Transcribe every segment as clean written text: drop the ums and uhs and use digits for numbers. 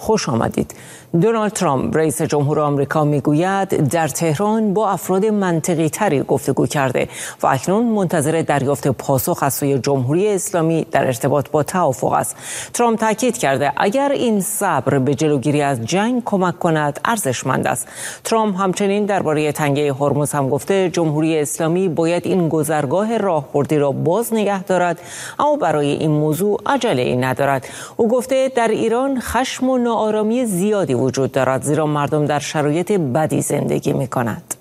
خوش آمدید. دونالد ترامپ رئیس جمهور آمریکا میگوید در تهران با افراد منطقی تری گفتگو کرده و اکنون منتظر دریافت پاسخ از سوی جمهوری اسلامی در ارتباط با توافق است. ترامپ تاکید کرده اگر این صبر به جلوگیری از جنگ کمک کند ارزشمند است. ترامپ همچنین درباره تنگه هرمز هم گفته جمهوری اسلامی باید این گذرگاه راهبردی را باز نگه دارد، اما برای این موضوع عجله‌ای ندارد. او گفته در ایران خشم و ناآرامی زیادی وجود دارد، زیرا مردم در شرایط بدی زندگی می‌کنند.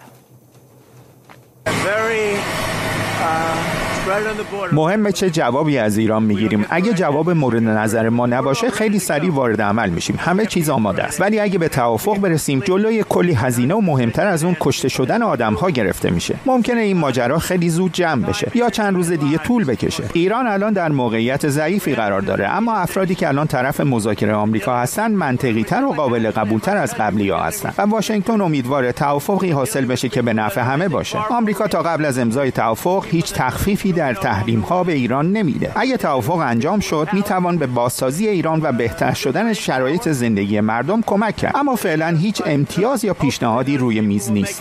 مهمه چه جوابی از ایران میگیریم. اگه جواب مورد نظر ما نباشه خیلی سریع وارد عمل میشیم. همه چیز آماده است. ولی اگه به توافق برسیم جلوی کلی هزینه و مهمتر از اون کشته شدن آدم‌ها گرفته میشه. ممکنه این ماجرا خیلی زود جمع بشه یا چند روز دیگه طول بکشه. ایران الان در موقعیت ضعیفی قرار داره، اما افرادی که الان طرف مذاکره آمریکا هستن منطقی‌تر و قابل قبول‌تر از قبلی‌ها هستن و واشنگتن امیدواره توافقی حاصل بشه که به نفع همه باشه. آمریکا تا قبل از امضای توافق هیچ تخفیفی در تحریم‌ها به ایران نمیده. اگه توافق انجام شد میتوان به بازسازی ایران و بهتر شدن شرایط زندگی مردم کمک کرد، اما فعلا هیچ امتیاز یا پیشنهادی روی میز نیست.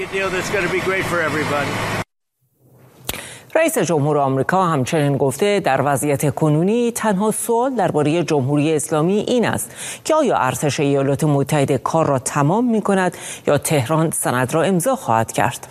رئیس جمهور آمریکا همچنین گفته در وضعیت کنونی تنها سوال درباره جمهوری اسلامی این است که آیا ارتش ایالات متحده کار را تمام می‌کند یا تهران سند را امضا خواهد کرد.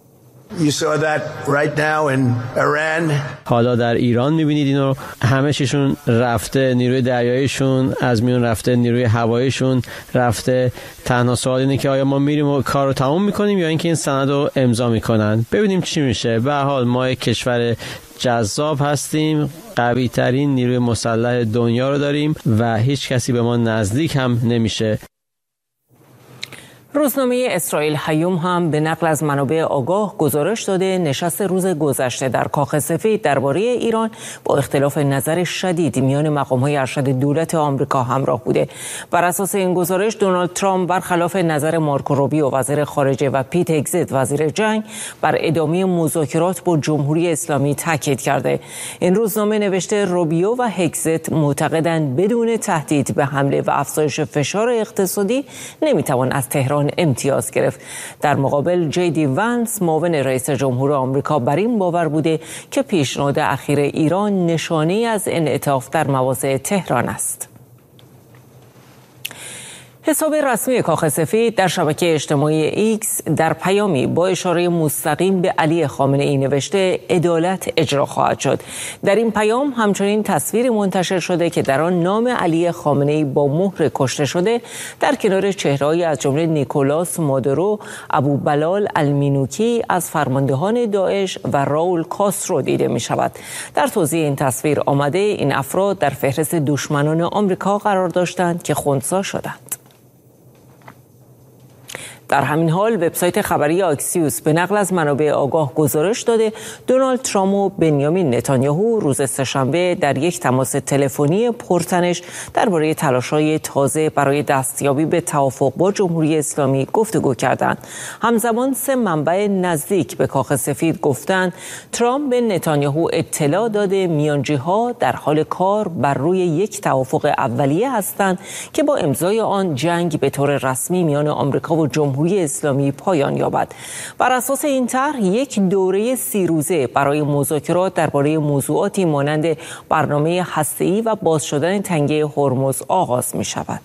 حالا در ایران می‌بینید اینو، همه چیشون رفته، نیروی دریاییشون از میون رفته، نیروی هواییشون رفته. تنها سوال اینه که آیا ما میریم و کار رو تمام می‌کنیم یا اینکه این سند رو امضا می‌کنن. ببینیم چی میشه. به هر حال ما یک کشور جذاب هستیم، قوی ترین نیروی مسلح دنیا رو داریم و هیچ کسی به ما نزدیک هم نمیشه. روزنامه اسرائیل هیوم هم به نقل از منابع آگاه گزارش داده نشست روز گذشته در کاخ سفید درباره ایران با اختلاف نظر شدید میان مقام‌های ارشد دولت آمریکا همراه بوده. بر اساس این گزارش دونالد ترامپ برخلاف نظر مارکو روبیو وزیر خارجه و پیت هگزت وزیر جنگ بر ادامه مذاکرات با جمهوری اسلامی تاکید کرده. این روزنامه نوشته روبیو و هگزت معتقدند بدون تهدید به حمله و افزایش فشار اقتصادی نمیتوان از تهران امتیاز گرفت. در مقابل جی.دی. وانس معاون رئیس جمهور آمریکا بر این باور بوده که پیشنهاد اخیر ایران نشانه‌ای از انعطاف در مواضع تهران است. حساب رسمی کاخ سفید در شبکه اجتماعی ایکس در پیامی با اشاره مستقیم به علی خامنه‌ای نوشته عدالت اجرا خواهد شد. در این پیام همچنین تصویری منتشر شده که در آن نام علی خامنه‌ای با مهر کشته شده در کنار چهره‌هایی از جمله نیکولاس مادورو، ابو بلال المینوکی از فرماندهان داعش و راول کاسترو دیده می شود. در توضیح این تصویر آمده این افراد در فهرست دشمنان آمریکا قرار داشتند که خنثی شدند. در همین حال وبسایت خبری آکسیوس به نقل از منابع آگاه گزارش داده دونالد ترامپ و بنیامین نتانیاهو روز سه‌شنبه در یک تماس تلفنی پرتنش درباره تلاش‌های تازه برای دستیابی به توافق با جمهوری اسلامی گفتگو کردند. همزمان سه منبع نزدیک به کاخ سفید گفتند ترامپ به نتانیاهو اطلاع داده میانجی‌ها در حال کار بر روی یک توافق اولیه هستند که با امضای آن جنگ به طور رسمی میان آمریکا و جمهوری اسلامی پایان یابد. بر اساس این طرح یک دوره 30 روزه برای مذاکرات درباره موضوعاتی مانند برنامه هسته‌ای و باز شدن تنگه هرمز آغاز می شود.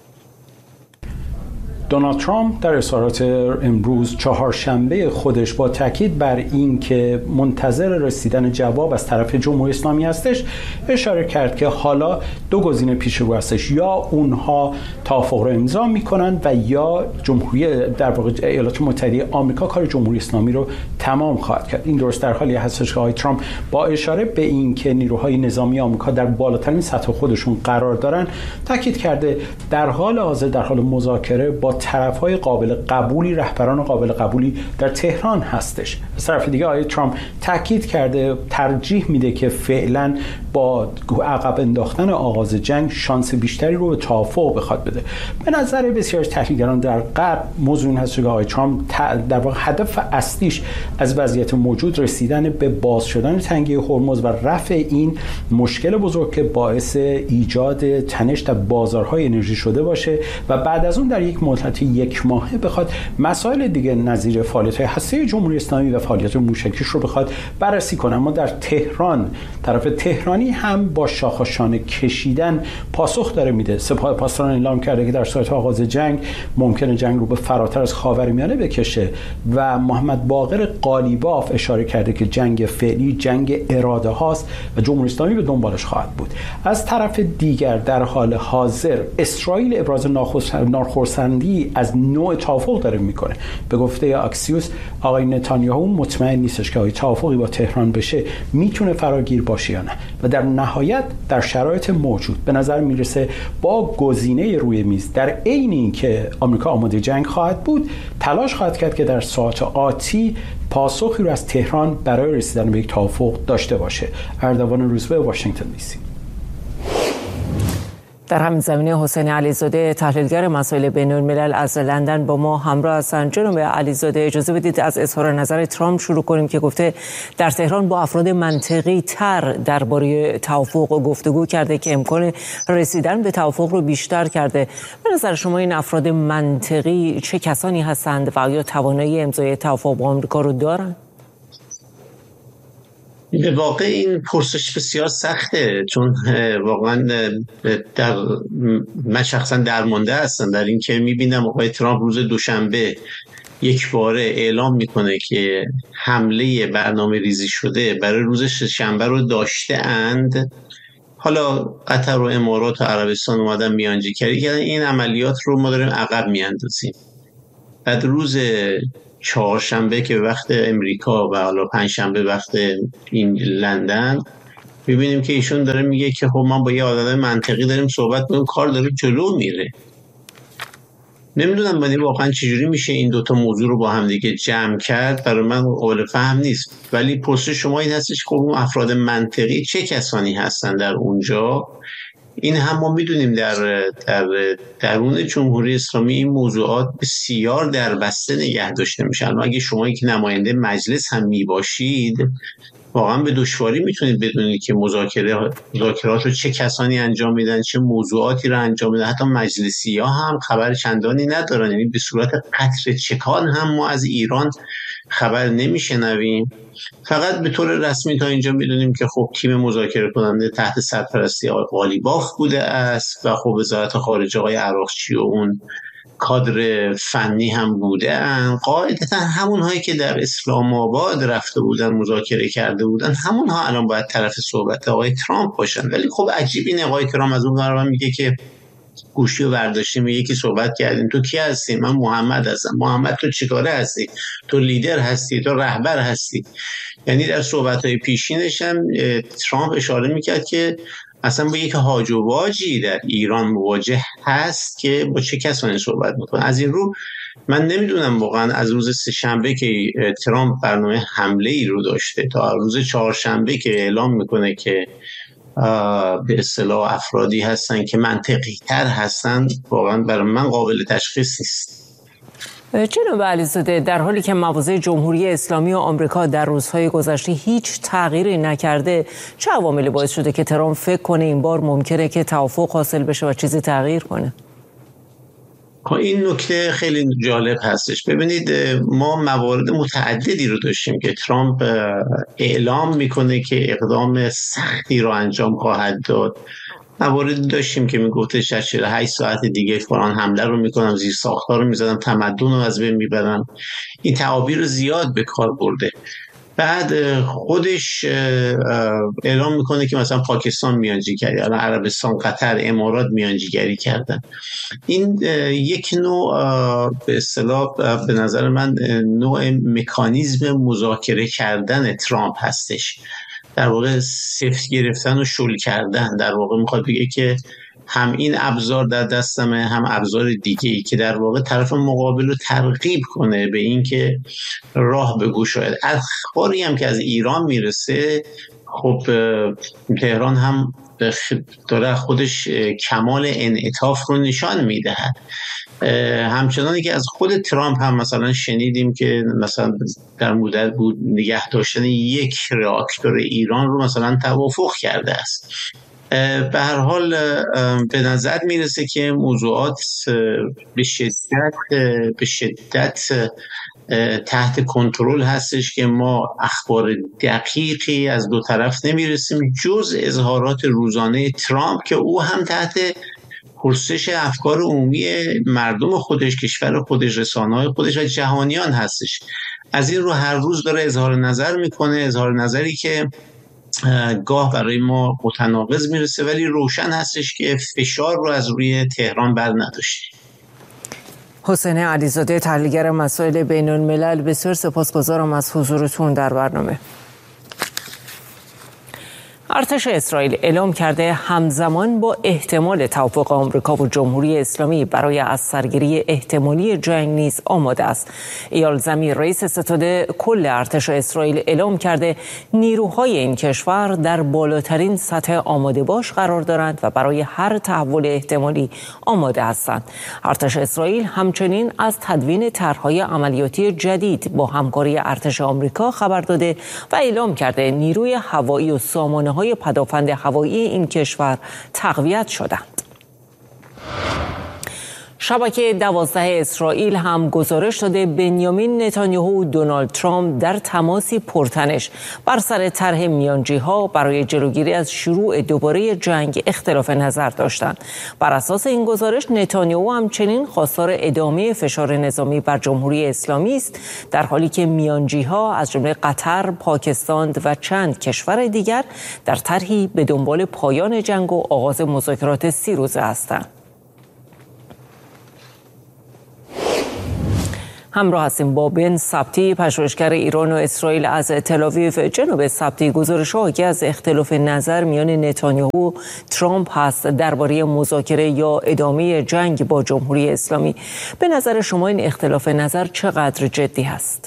دونالد ترامپ در اظهارات امروز چهارشنبه خودش با تاکید بر این که منتظر رسیدن جواب از طرف جمهوری اسلامی هستش اشاره کرد که حالا دو گزینه پیش رو هستش، یا اونها توافق رو امضا میکنند و یا جمهوری در واقع ایالات متحده آمریکا کار جمهوری اسلامی رو تمام خواهد کرد. این درست در حالی هستش که آقای ترامپ با اشاره به این که نیروهای نظامی آمریکا در بالاترین سطح خودشون قرار دارن تاکید کرده در حال حاضر در حال مذاکره با طرف‌های قابل قبولی، رهبران قابل قبولی در تهران هستش. از طرف دیگه آقای ترامپ تاکید کرده ترجیح میده که فعلا با عقب انداختن آغاز آغاز جنگ شانس بیشتری رو به توافق بخواد بده. به نظر بسیار از تحلیلگران در غرب موضوع این هست که آقای ترامپ در واقع هدف اصلیش از وضعیت موجود رسیدن به باز شدن تنگه هرمز و رفع این مشکل بزرگ که باعث ایجاد تنش در بازارهای انرژی شده باشه و بعد از اون در یک مدت یک ماهه بخواد مسائل دیگه نظیر فعالیت‌های هسته جمهوری اسلامی و فعالیت موشکیش رو بخواد بررسی کنه. اما در تهران طرف تهرانی هم با شاخشانه کشیدن پاسخ داره میده. سپاه پاسداران اعلام کرده که در صورت آغاز جنگ ممکنه جنگ رو به فراتر از خاورمیانه بکشه و محمد باقر قالیباف اشاره کرده که جنگ فعلی جنگ اراده هاست و جمهوری اسلامی به دنبالش خواهد بود. از طرف دیگر در حال حاضر اسرائیل ابراز ناخرسندی از نوع توافق داره میکنه. به گفته اکسیوس آقای نتانیاهو مطمئن نیستش که توافقی با تهران بشه میتونه فراگیر باشه یا نه و در نهایت در شرایط موجود به نظر میرسه با گزینه روی میز در عین اینکه آمریکا آماده جنگ خواهد بود تلاش خواهد کرد که در ساعات آتی پاسخی رو از تهران برای رسیدن به یک توافق داشته باشه. اردوان روزبه، واشنگتن دی سی. در همین زمینه حسین علیزاده تحلیلگر مسائل بین‌الملل از لندن با ما همراه هستند. جناب علیزاده اجازه بدید از اظهار نظر ترامپ شروع کنیم که گفته در تهران با افراد منطقی تر درباره توافق گفتگو کرده که امکان رسیدن به توافق رو بیشتر کرده. به نظر شما این افراد منطقی چه کسانی هستند و آیا توانایی امضای توافق با آمریکا رو دارند؟ به واقع این پرسش بسیار سخته، چون واقعا من شخصا درمانده هستم در این که میبینم آقای ترامپ روز دوشنبه یک باره اعلام میکنه که حمله برنامه ریزی شده برای روز شنبه رو داشته اند. حالا قطر و امارات و عربستان اومدن میانجیگری کردن، این عملیات رو ما داریم عقب میاندازیم. بعد روز چهارشنبه که وقت امریکا و حالا پنجشنبه وقت این لندن ببینیم که ایشون داره میگه که خب من با یه آدم منطقی داریم صحبت میکنیم، کار داره جلو میره. نمیدونم ولی واقعا چجوری میشه این دوتا موضوع رو با هم دیگه جمع کرد، برای من قابل فهم نیست. ولی پرسش شما این هستش که اون افراد منطقی چه کسانی هستن در اونجا. این هم ما میدونیم در درون جمهوری اسلامی این موضوعات بسیار در بسته نگه داشته میشن. اگه شما یک نماینده مجلس هم میباشید واقعا به دشواری میتونید بدونید که مذاکرات رو چه کسانی انجام میدن، چه موضوعاتی رو انجام میدن. حتی مجلسی ها هم خبر چندانی ندارن، یعنی به صورت قطره چکان هم ما از ایران خبر نمیشنویم. فقط به طور رسمی تا اینجا میدونیم که خب تیم مذاکره کننده تحت سرپرستی آقای قالیباف بوده است و خب وزارت خارجه آقای عراقچی و اون کادر فنی هم بودن. قاعدتا همون هایی که در اسلام آباد رفته بودن مذاکره کرده بودن همون ها الان باید طرف صحبت آقای ترامپ باشن. ولی خب عجیب اینه آقای ترامپ از اون طرف میگه که گوشی رو برداشتیم یکی صحبت کردیم، تو کی هستی؟ من محمد هستم. محمد تو چیکاره هستی؟ تو لیدر هستی؟ تو رهبر هستی؟ یعنی در صحبت‌های پیشینش هم ترامپ اشاره میکرد که اصلا با یک هاج و واجی در ایران مواجه هست که با چه کسانی صحبت میکنه. از این رو من نمیدونم واقعا از روز سه‌شنبه که ترامپ برنامه حمله ای رو داشته تا روز چهارشنبه که اعلام میکنه که به اصطلاح افرادی هستن که منطقی تر هستن، واقعا برای من قابل تشخیص نیست. جناب علیزاده، در حالی که مواضع جمهوری اسلامی و آمریکا در روزهای گذشته هیچ تغییری نکرده، چه عواملی باعث شده که ترامپ فکر کنه این بار ممکنه که توافق حاصل بشه و چیزی تغییر کنه؟ این نکته خیلی جالب هستش. ببینید ما موارد متعددی رو داشتیم که ترامپ اعلام میکنه که اقدام سختی رو انجام خواهد داد. موارد داشتیم که میگفته 48 ساعت دیگه فلان حمله رو میکنم، زیر ساختار رو میزدم، تمدن رو از بین میبرم. این تعابیر رو زیاد به کار برده. بعد خودش اعلام میکنه که مثلا پاکستان میانجیگری، الان عربستان، قطر، امارات میانجیگری کردن. این یک نوع به اصطلاح به نظر من نوع مکانیزم مذاکره کردن ترامپ هستش، در واقع سفت گرفتن و شل کردن. در واقع میخواد بگه که هم این ابزار در دستمه هم ابزار دیگه‌ای که در واقع طرف مقابل رو ترغیب کنه به این که راه بگشاید. اخباری هم که از ایران میرسه، خب تهران هم داره خودش کمال انعطاف رو نشان میدهد. همچنانی که از خود ترامپ هم مثلا شنیدیم که مثلا در مدت بود نگه داشتن یک راکتور ایران رو مثلا توافق کرده است. به هر حال به نظر میرسه که موضوعات به شدت تحت کنترل هستش که ما اخبار دقیقی از دو طرف نمیرسیم جز اظهارات روزانه ترامپ که او هم تحت پرسش افکار عمومی مردم خودش، کشور خودش، رسانه‌های خودش و جهانیان هستش. از این رو هر روز داره اظهار نظر میکنه، اظهار نظری که گاه برای ما متناقض میرسه ولی روشن هستش که فشار رو از روی تهران بر نداشته. حسین علیزاده، تحلیلگر مسائل بین الملل، بسیار سپاسگزارم از حضورتون در برنامه. ارتش اسرائیل اعلام کرده همزمان با احتمال توافق آمریکا و جمهوری اسلامی برای از سرگیری احتمالی جنگ نیز آماده است. ایال زمیر، رئیس ستاد کل ارتش اسرائیل، اعلام کرده نیروهای این کشور در بالاترین سطح آماده باش قرار دارند و برای هر تحول احتمالی آماده هستند. ارتش اسرائیل همچنین از تدوین طرح‌های عملیاتی جدید با همکاری ارتش آمریکا خبر داده و اعلام کرده نیروی هوایی و سامانه‌های پدافند هوایی این کشور تقویت شدند. شبکه 12 اسرائیل هم گزارش داده بنیامین نتانیاهو و دونالد ترامپ در تماسی پرتنش بر سر طرح میانجی‌ها برای جلوگیری از شروع دوباره جنگ اختلاف نظر داشتند. بر اساس این گزارش نتانیاهو همچنین خواستار ادامه فشار نظامی بر جمهوری اسلامی است، در حالی که میانجی‌ها از جمله قطر، پاکستان و چند کشور دیگر در طرحی به دنبال پایان جنگ و آغاز مذاکرات 30 روزه هستند. همراه هستیم با بن سبتی، پژوهشگر ایران و اسرائیل از تل‌آویو. جناب سبتی، گزارش‌ها حاکی از اختلاف نظر میان نتانیاهو و ترامپ هست درباره مذاکره یا ادامه جنگ با جمهوری اسلامی. به نظر شما این اختلاف نظر چقدر جدی هست؟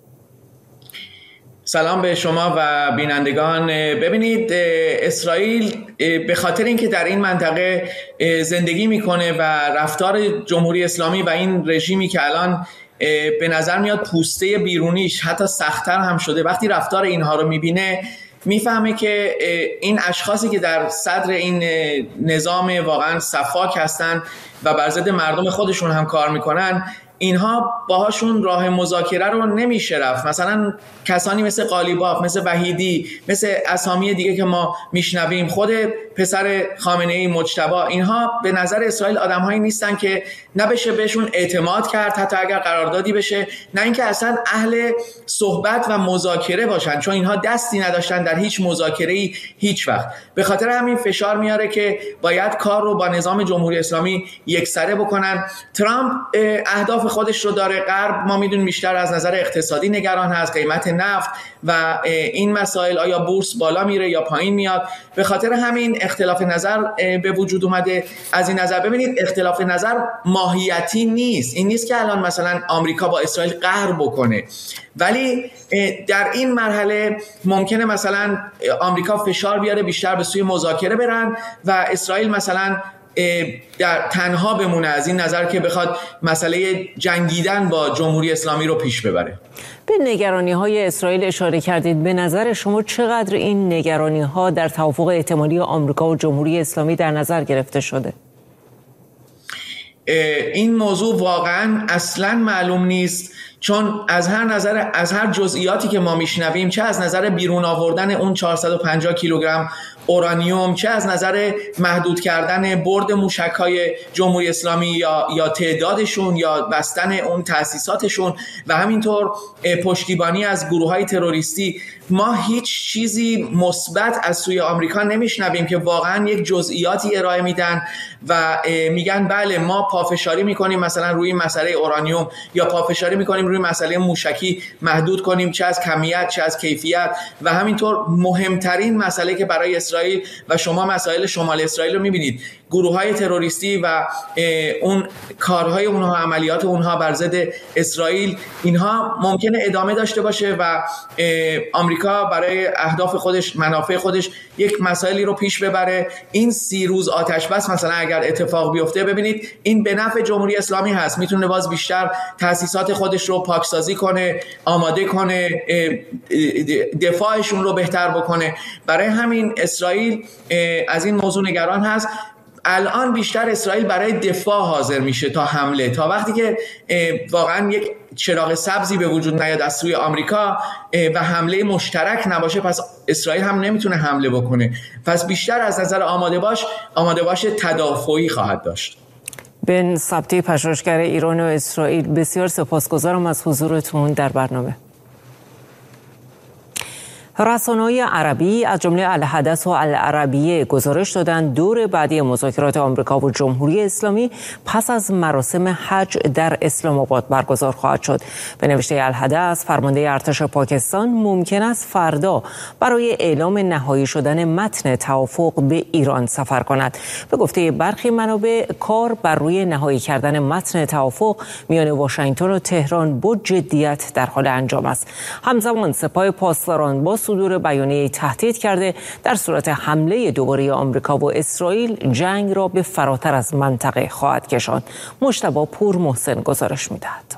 سلام به شما و بینندگان. ببینید، اسرائیل به خاطر اینکه در این منطقه زندگی میکنه و رفتار جمهوری اسلامی و این رژیمی که الان به نظر میاد پوسته بیرونیش حتی سخت‌تر هم شده، وقتی رفتار اینها رو میبینه میفهمه که این اشخاصی که در صدر این نظام واقعا سفاک هستن و بر ضد مردم خودشون هم کار میکنن، اینها باهاشون راه مذاکره رو نمیشه رفت. مثلا کسانی مثل قالیباف، مثل وحیدی، مثل اسامی دیگه که ما میشنویم، خود پسر خامنه‌ای مجتبی، اینها به نظر اسرائیل آدم‌هایی نیستن که نبشه بهشون اعتماد کرد حتی اگر قراردادی بشه، نه اینکه اصلا اهل صحبت و مذاکره باشن، چون اینها دستی نداشتن در هیچ مذاکره‌ای هیچ وقت. به خاطر همین فشار میاره که باید کار رو با نظام جمهوری اسلامی یکسره بکنن. ترامپ اهداف خودش رو داره. غرب ما میدونیم بیشتر از نظر اقتصادی نگران هست، قیمت نفت و این مسائل، آیا بورس بالا میره یا پایین میاد. به خاطر همین اختلاف نظر به وجود اومده. از این نظر ببینید اختلاف نظر ماهیتی نیست. این نیست که الان مثلا آمریکا با اسرائیل قهر بکنه، ولی در این مرحله ممکنه مثلا آمریکا فشار بیاره بیشتر به سوی مذاکره برن و اسرائیل مثلا در تنها بمونه، از این نظر که بخواد مسئله جنگیدن با جمهوری اسلامی رو پیش ببره. به نگرانی‌های اسرائیل اشاره کردید. به نظر شما چقدر این نگرانی‌ها در توافق احتمالی آمریکا و جمهوری اسلامی در نظر گرفته شده؟ این موضوع واقعا اصلاً معلوم نیست، چون از هر نظر، از هر جزئیاتی که ما میشنویم، چه از نظر بیرون آوردن اون 450 کیلوگرم اورانیوم، چه از نظر محدود کردن برد موشک‌های جمهوری اسلامی یا تعدادشون یا بستن اون تأسیساتشون و همینطور پشتیبانی از گروه‌های تروریستی، ما هیچ چیزی مثبت از سوی آمریکا نمیشنویم که واقعا یک جزئیاتی ارائه میدن و میگن بله ما پافشاری میکنیم مثلا روی مسئله اورانیوم یا پافشاری میکنیم روی مسئله موشکی محدود کنیم، چه از کمیت چه از کیفیت. و همینطور مهمترین مسئله که برای اسرائیل و شما مسائل شمال اسرائیل رو میبینید، گروه‌های تروریستی و اون کارهای اونها، عملیات اونها بر ضد اسرائیل، اینها ممکنه ادامه داشته باشه و آمریکا برای اهداف خودش، منافع خودش یک مسائلی رو پیش ببره. این 30 روز آتش بس مثلا اگر اتفاق بیفته، ببینید این به نفع جمهوری اسلامی هست، میتونه باز بیشتر تأسیسات خودش رو پاکسازی کنه، آماده کنه، دفاعشون رو بهتر بکنه. برای همین اسرائیل از این موضوع نگران هست. الان بیشتر اسرائیل برای دفاع حاضر میشه تا حمله، تا وقتی که واقعا یک چراغ سبزی به وجود نیاد از سوی آمریکا و حمله مشترک نباشه، پس اسرائیل هم نمیتونه حمله بکنه. پس بیشتر از نظر آماده باش تدافعی خواهد داشت. بن سبتی، پژوهشگر ایران و اسرائیل، بسیار سپاسگزارم از حضورتون در برنامه. رسانه‌های عربی از جمله الحدث و العربیه گزارش دادند دور بعدی مذاکرات آمریکا و جمهوری اسلامی پس از مراسم حج در اسلام آباد برگزار خواهد شد. به نوشته الحدث، فرمانده ارتش پاکستان ممکن است فردا برای اعلام نهایی شدن متن توافق به ایران سفر کند. به گفته برخی منابع، کار بر روی نهایی کردن متن توافق میان واشنگتن و تهران با جدیت در حال انجام است. همزمان سپاه پاسداران با صدور بیانیه تهدید کرده در صورت حمله دوباره آمریکا و اسرائیل جنگ را به فراتر از منطقه خواهد کشاند. مجتبی پور محسن گزارش می‌دهد.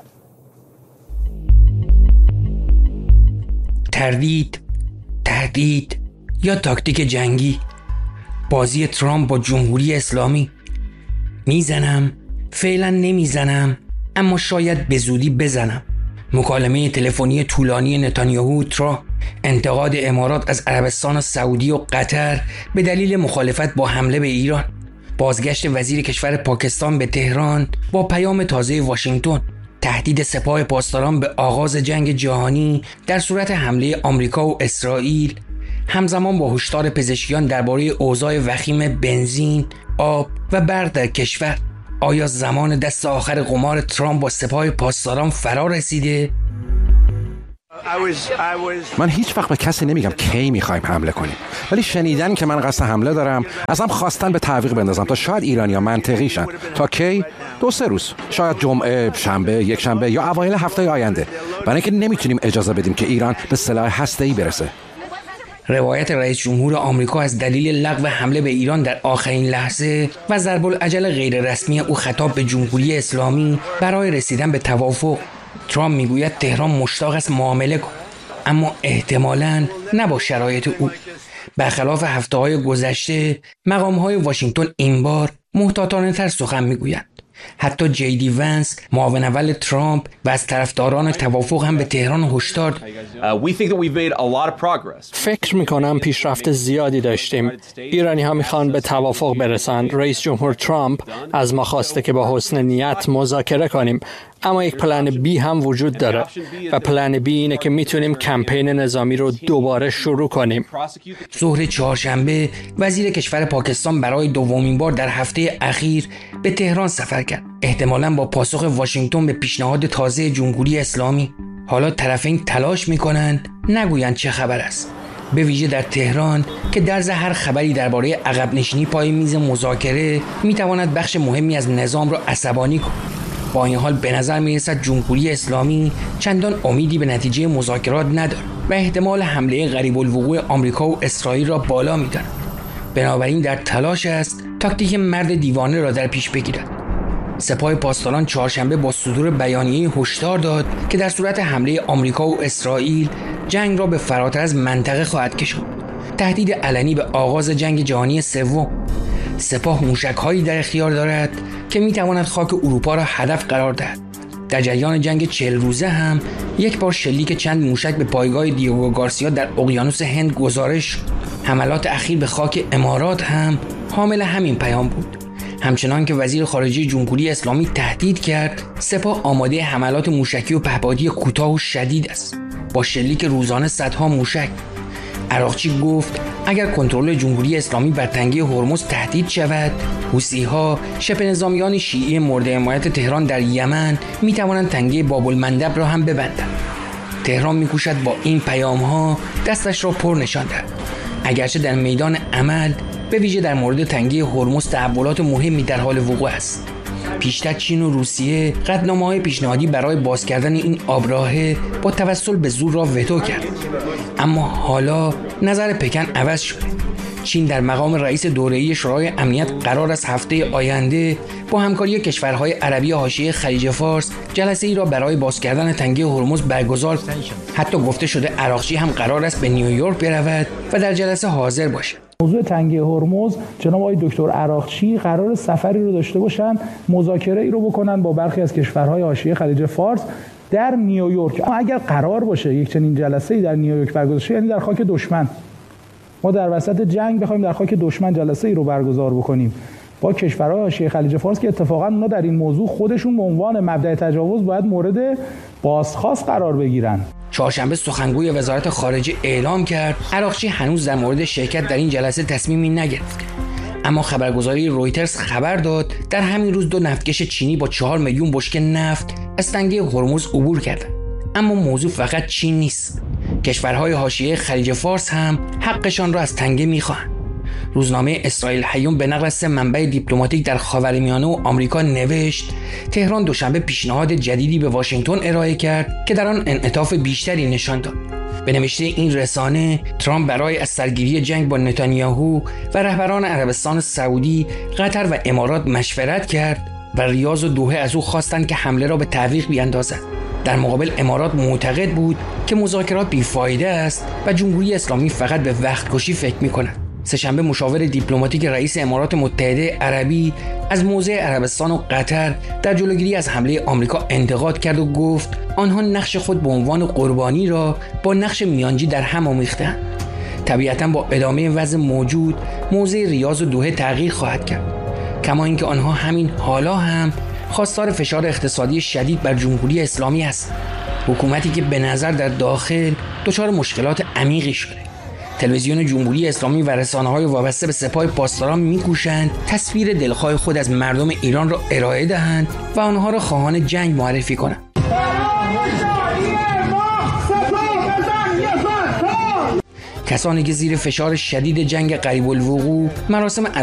تهدید یا تاکتیک جنگی، بازی ترامپ با جمهوری اسلامی. میزنم، فعلا نمیزنم، اما شاید به زودی بزنم. مکالمه تلفنی طولانی نتانیاهو ترامپ، انتقاد امارات از عربستان و سعودی و قطر به دلیل مخالفت با حمله به ایران، بازگشت وزیر کشور پاکستان به تهران با پیام تازه واشنگتن، تهدید سپاه پاسداران به آغاز جنگ جهانی در صورت حمله آمریکا و اسرائیل، همزمان با هشدار پزشکیان درباره اوضاع وخیم بنزین، آب و برق در کشور. آیا زمان دست آخر قمار ترامپ با سپاه پاسداران فرا رسیده؟ من هیچ وقت به کسی نمیگم کی میخوایم حمله کنیم، ولی شنیدن که من قصد حمله دارم ازم خواستن به تعویق بندازم تا شاید ایرانی‌ها منطقی شن. تا کی؟ 2-3 روز، شاید جمعه، شنبه، یک شنبه یا اوایل هفته آینده، برای اینکه نمیتونیم اجازه بدیم که ایران به سلاح هسته‌ای برسه. روایت رئیس جمهور آمریکا از دلیل لغو حمله به ایران در آخرین لحظه و ضرب العجل غیر رسمی او خطاب به جمهوری اسلامی برای رسیدن به توافق. ترامپ میگوید تهران مشتاق است معامله کند، اما احتمالاً نه با شرایط او. برخلاف هفته‌های گذشته، مقام‌های واشنگتن این بار محتاطانه تر سخن میگویند. حتی جی دی ونس، معاون اول ترامپ و از طرفداران توافق هم به تهران هشدار داد. فکر میکنم پیشرفت زیادی داشتیم. ایرانی ها میخوان به توافق برسند. رئیس جمهور ترامپ از ما خواسته که با حسن نیت مذاکره کنیم، اما یک پلن بی هم وجود داره و پلن بی اینه که میتونیم کمپین نظامی رو دوباره شروع کنیم. ظهر چهارشنبه وزیر کشور پاکستان برای دومین بار در هفته اخیر به تهران سفر کرد، احتمالاً با پاسخ واشنگتن به پیشنهاد تازه جمهوری اسلامی. حالا طرفین تلاش میکنند نگویند چه خبر است، به ویژه در تهران که درز هر خبری درباره عقب نشینی پای میز مذاکره میتواند بخش مهمی از نظام را عصبانی کند. با این حال به نظر میرسد جمهوری اسلامی چندان امیدی به نتیجه مذاکرات ندارد و احتمال حمله قریب الوقوع آمریکا و اسرائیل را بالا می‌داند. بنابراین در تلاش است تاکتیک مرد دیوانه را در پیش بگیرد. سپاه پاسداران چهارشنبه با صدور بیانیه هشدار داد که در صورت حمله آمریکا و اسرائیل جنگ را به فراتر از منطقه خواهد کشاند. تهدید علنی به آغاز جنگ جهانی سوم. سپاه موشک‌هایی در اختیار دارد که می‌تواند خاک اروپا را هدف قرار دهد. در جریان جنگ 40 روزه هم یک بار شلیک چند موشک به پایگاه دیگو گارسیا در اقیانوس هند گزارش شد. حملات اخیر به خاک امارات هم حامل همین پیام بود. همچنان که وزیر خارجه جمهوری اسلامی تهدید کرد، سپاه آماده حملات موشکی و پهپادی کوتاه و شدید است، با شلیک روزانه صدها موشک. عراقچی گفت اگر کنترل جمهوری اسلامی بر تنگه هرمز تهدید شود، حوثی‌ها شبه نظامیان شیعی مورد حمایت تهران در یمن می توانند تنگه باب المندب را هم ببندند. تهران می‌کوشد با این پیام‌ها دستش را پر نشان دهد. اگرچه در میدان عمل به ویژه در مورد تنگه هرمز تحولات مهمی در حال وقوع است. پیشتر چین و روسیه قطعنامه‌های پیشنهادی برای باز کردن این آبراهه با توسل به زور را وتو کرد، اما حالا نظر پکن عوض شد. چین در مقام رئیس دوره‌ای شورای امنیت قرار است هفته آینده با همکاری کشورهای عربی حاشیه خلیج فارس جلسه‌ای را برای باز کردن تنگه هرمز برگزار کند. حتی گفته شده عراقچی هم قرار است به نیویورک برود و در جلسه حاضر باشد. موضوع تنگه هرمز، جناب آقای دکتر عراقچی قرار سفری رو داشته باشن، مذاکره ای رو بکنن با برخی از کشورهای حاشیه خلیج فارس در نیویورک. اما اگر قرار باشه یک چنین جلسه‌ای در نیویورک برگزار شه، یعنی در خاک دشمن. ما در وسط جنگ بخوایم در خاک دشمن جلسه ای رو برگزار بکنیم با کشورهای حاشیه خلیج فارس که اتفاقا اونا در این موضوع خودشون به عنوان مبدأ تجاوز باید مورد بازخواست قرار بگیرن. چهارشنبه سخنگوی وزارت خارجه اعلام کرد عراقچی هنوز در مورد شرکت در این جلسه تصمیمی نگرفته، اما خبرگزاری رویترز خبر داد در همین روز 2 نفتکش چینی با 4 میلیون بشکه نفت از تنگه هرمز عبور کردند. اما موضوع فقط چین نیست، کشورهای حاشیه خلیج فارس هم حقشان را از تنگه می‌خواهند. روزنامه اسرائیل هیوم به نقل از 3 منبع دیپلماتیک در خاورمیانه و آمریکا نوشت تهران دوشنبه پیشنهاد جدیدی به واشنگتن ارائه کرد که در آن انعطاف بیشتری نشان داد. به نوشته این رسانه، ترامپ برای از سرگیری جنگ با نتانیاهو و رهبران عربستان سعودی، قطر و امارات مشورت کرد و ریاض و دوحه از او خواستند که حمله را به تعویق بیاندازد. در مقابل امارات معتقد بود که مذاکرات بیفایده است و جمهوری اسلامی فقط به وقت کشی فکر می‌کند. سه‌شنبه مشاور دیپلماتیک رئیس امارات متحده عربی از موضع عربستان و قطر در جلوگیری از حمله آمریکا انتقاد کرد و گفت آنها نقش خود به عنوان قربانی را با نقش میانجی در هم آمیختند. طبیعتاً با ادامه وضع موجود موضع ریاض و دوحه تغییر خواهد کرد، کما اینکه آنها همین حالا هم خواستار فشار اقتصادی شدید بر جمهوری اسلامی است، حکومتی که به نظر در داخل دچار مشکلات عمیقی شده. تلویزیون جمهوری اسلامی و رسانه‌های وابسته به سپاه پاسداران می‌کوشند تصویر دلخواه خود از مردم ایران را ارائه دهند و آنها را خواهان جنگ معرفی کنند. کسانی که زیر فشار شدید جنگ قریب الوقوع مراسم